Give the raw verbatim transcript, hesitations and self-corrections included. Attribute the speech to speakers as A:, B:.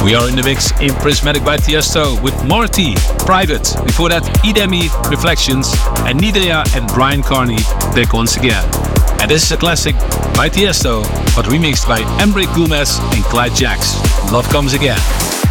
A: We are in the mix in Prismatic by Tiesto with Morty, Private. Before that, Idemi, Reflections, and Nidea and Brian Carney back once again. And this is a classic by Tiesto, but remixed by Embrick Gomez and Clyde Jacks. Love Comes Again.